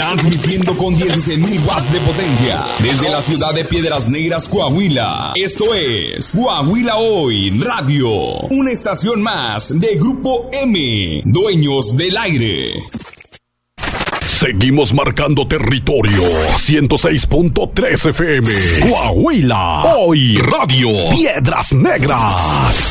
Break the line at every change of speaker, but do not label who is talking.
transmitiendo con 16.000 watts de potencia desde la ciudad de Piedras Negras, Coahuila. Esto es Coahuila Hoy Radio, una estación más de Grupo M, dueños del aire.
Seguimos marcando territorio. 106.3 FM. Coahuila Hoy Radio. Piedras Negras.